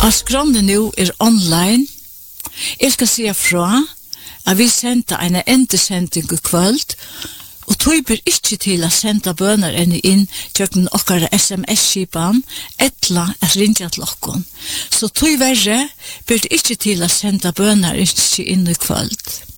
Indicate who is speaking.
Speaker 1: Skronen nu online. Jeg skal si fra at vi sendte en endesending i kvöld, og tog blir ikke til å sende bøner enn inn til okkar SMS-skipan, etla at rinja til okkon. Så tog verre blir ikke til å sende bøner inn i kvöld.